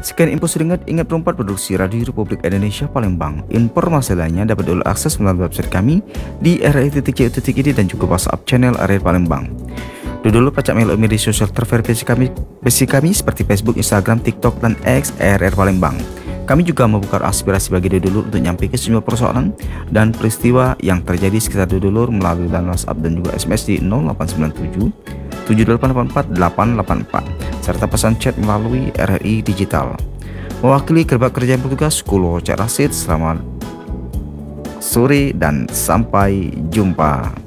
Sekian info seringat, ingat perempat produksi Radio Republik Indonesia Palembang. Informasi lainnya dapat diakses melalui website kami di rri.co.id dan juga WhatsApp channel RRI Palembang. Dulu pacak melok media sosial terverifikasi kami seperti Facebook, Instagram, TikTok, dan X RR Palembang. Kami juga membuka aspirasi bagi Dulur untuk nyampaikan semua persoalan dan peristiwa yang terjadi sekitar Dulur melalui dan WhatsApp dan juga SMS di 0897 7884 884 serta pesan chat melalui RRI Digital. Mewakili kerabat kerja yang bertugas, Kulo Cak Rasid, selamat sore dan sampai jumpa.